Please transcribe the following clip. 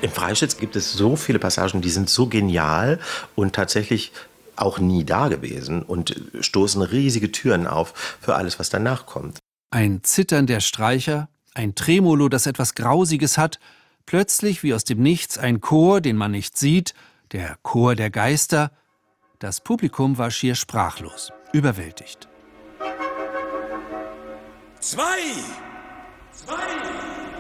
Im Freischütz gibt es so viele Passagen, die sind so genial und tatsächlich auch nie da gewesen und stoßen riesige Türen auf für alles, was danach kommt. Ein Zittern der Streicher, ein Tremolo, das etwas Grausiges hat, plötzlich wie aus dem Nichts ein Chor, den man nicht sieht, der Chor der Geister. Das Publikum war schier sprachlos, überwältigt. Zwei!